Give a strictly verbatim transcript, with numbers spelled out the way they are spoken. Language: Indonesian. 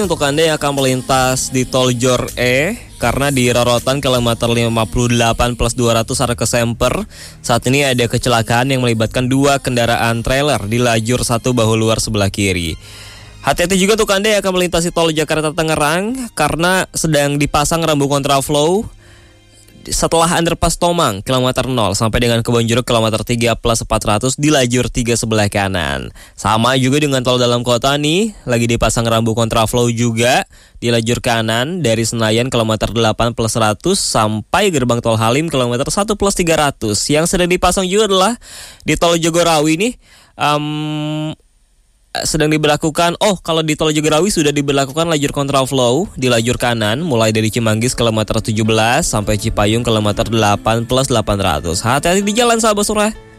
Untuk Anda yang akan melintas di tol Jor E, karena di rorotan kilometer lima puluh delapan plus dua ratus arah ke Semper, saat ini ada kecelakaan yang melibatkan dua kendaraan trailer di lajur satu bahu luar sebelah kiri. Hati-hati juga untuk Anda yang akan melintasi tol Jakarta Tangerang, karena sedang dipasang rambu kontraflow setelah underpass Tomang kilometer nol sampai dengan Kebonjeruk kilometer tiga plus empat ratus di lajur tiga sebelah kanan. Sama juga dengan tol dalam kota nih, lagi dipasang rambu kontraflow juga di lajur kanan dari Senayan kilometer delapan plus seratus sampai gerbang tol Halim kilometer satu plus tiga ratus. Yang sedang dipasang juga adalah di tol Jagorawi nih, um, sedang diberlakukan. Oh, kalau di tol Jagorawi sudah diberlakukan lajur kontraflow di lajur kanan mulai dari Cimanggis kilometer tujuh belas sampai Cipayung kilometer delapan plus delapan ratus. Hati-hati di jalan sahabat sore.